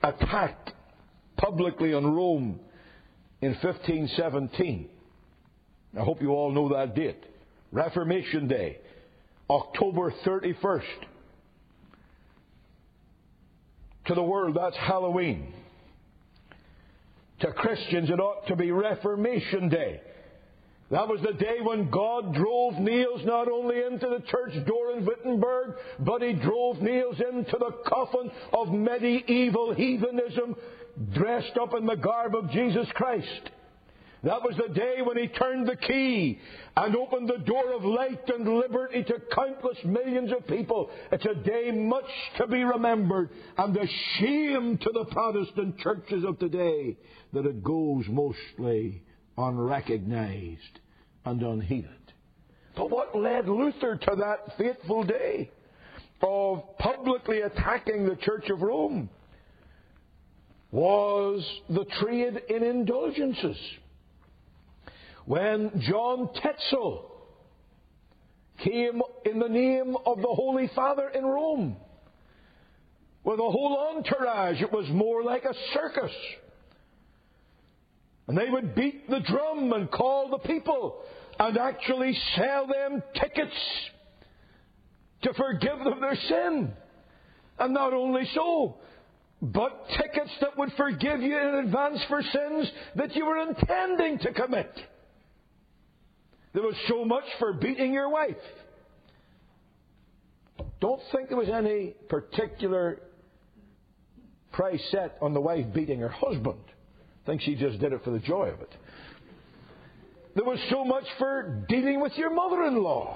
attacked publicly on Rome in 1517. I hope you all know that date. Reformation Day, October 31st. To the world, that's Halloween. To Christians, it ought to be Reformation Day. That was the day when God drove nails not only into the church door in Wittenberg, but He drove nails into the coffin of medieval heathenism, dressed up in the garb of Jesus Christ. That was the day when He turned the key and opened the door of light and liberty to countless millions of people. It's a day much to be remembered, and a shame to the Protestant churches of today that it goes mostly unrecognized and unheeded. But what led Luther to that fateful day of publicly attacking the Church of Rome was the trade in indulgences. When John Tetzel came in the name of the Holy Father in Rome with a whole entourage, it was more like a circus. And they would beat the drum and call the people and actually sell them tickets to forgive them their sin. And not only so, but tickets that would forgive you in advance for sins that you were intending to commit. There was so much for beating your wife. Don't think there was any particular price set on the wife beating her husband. I think she just did it for the joy of it. There was so much for dealing with your mother-in-law.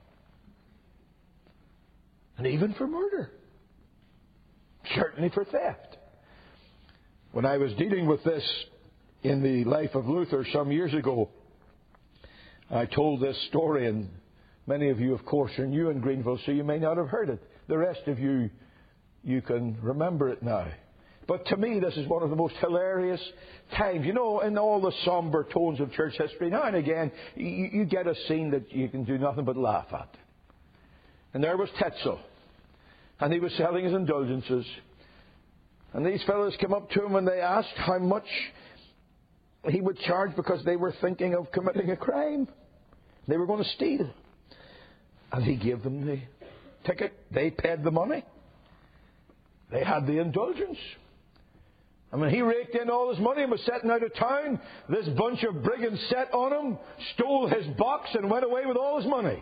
And even for murder. Certainly for theft. When I was dealing with this in the life of Luther some years ago, I told this story, and many of you, of course, are new in Greenville, so you may not have heard it. The rest of you, you can remember it now. But to me, this is one of the most hilarious times. You know, in all the somber tones of church history, now and again, you get a scene that you can do nothing but laugh at. And there was Tetzel, and he was selling his indulgences. And these fellows came up to him and they asked how much he would charge because they were thinking of committing a crime. They were going to steal. And he gave them the ticket. They paid the money. They had the indulgence. And when he raked in all his money and was setting out of town, this bunch of brigands set on him, stole his box and went away with all his money.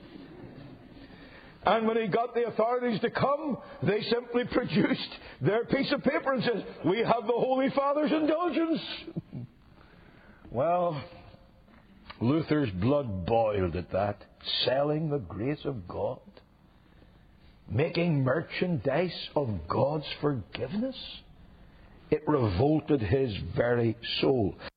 And when he got the authorities to come, they simply produced their piece of paper and said, "We have the Holy Father's indulgence." Well, Luther's blood boiled at that. Selling the grace of God. Making merchandise of God's forgiveness. It revolted his very soul.